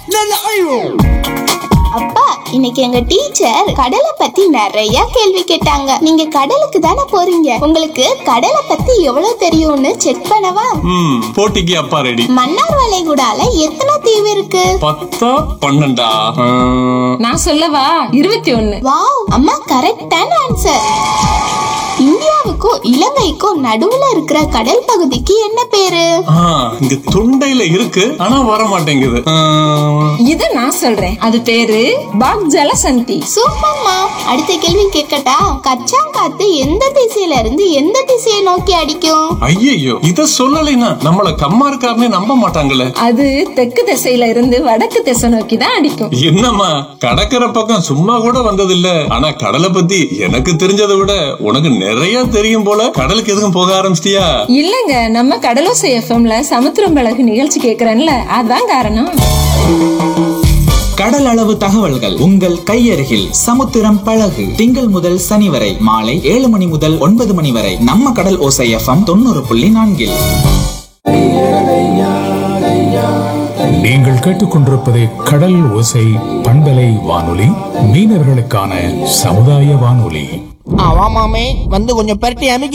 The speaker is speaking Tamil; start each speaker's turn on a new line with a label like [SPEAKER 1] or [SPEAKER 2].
[SPEAKER 1] அப்பா, இன்னைக்கு எங்க டீச்சர் கடலை பத்தி நிறைய கேள்வி கேட்டாங்க. நீங்க கடலுக்கு தானே போறீங்க, உங்களுக்கு கடலை பத்தி எவ்வளவு தெரியும்னு செக் பண்ணவா?
[SPEAKER 2] போட்டிக்கு அப்பா ரெடி.
[SPEAKER 1] மன்னார் வளைகுடால எத்தனை தீவு இருக்கு?
[SPEAKER 2] 10 12
[SPEAKER 3] நான் சொல்லவா? 21.
[SPEAKER 1] வாவ், அம்மா கரெக்டான ஆன்சர். இந்தியாவுக்கும் இலங்கைக்கும் நடுவுல இருக்கிற கடல் பகுதிக்கு என்ன பேரு?
[SPEAKER 2] இங்க தொண்டையில இருக்கு, ஆனா வர மாட்டேங்குது.
[SPEAKER 3] இது நான் சொல்றேன், அது பேரு பாக் ஜலசந்தி.
[SPEAKER 1] சூப்பர்மா. அடுத்த கேள்வி கேட்கட்டா? கச்சாங்காத்து எந்த திசையில இருந்து எந்த திசையை நோக்கி அடிக்கும்?
[SPEAKER 2] ஐயோ, இத சொல்லலைன்னா நம்மள கம்மா இருக்காருன்னு நம்ப மாட்டாங்களே.
[SPEAKER 3] அது தெற்கு திசையில இருந்து வடக்கு திசை நோக்கி தான் அடிக்கும்.
[SPEAKER 2] என்னம்மா, கடற்கரை பக்கம் சும்மா கூட வந்தது இல்ல, ஆனா கடலை பத்தி எனக்கு தெரிஞ்சதை விட உனக்கு நிறைய தெரியும் போல. கடலுக்கு எதுக்கும் போக ஆரம்பிச்சிட்டியா?
[SPEAKER 3] இல்லங்க, நம்ம கடலோசை எஃப்எம்ல சமுத்திரம் பழகு நிகழ்ச்சி கேக்குறேன்ல, அதான் காரணம்.
[SPEAKER 4] கடல் அளவு தகவல்கள் உங்கள் கையருகில். சமுத்திரம் பழகு திங்கள் முதல் சனி வரை மாலை 7 மணி முதல் 9 மணி வரை நம்ம கடல் ஓசை எஃப்எம் 90.4.
[SPEAKER 5] நீங்கள் கேட்டுக்கொண்டிருப்பது கடல் ஓசை பண்பலை வானொலி, மீனவர்களுக்கான சமுதாய வானொலி.
[SPEAKER 6] ஆமா மாமே, வந்து கொஞ்சம் பரட்டி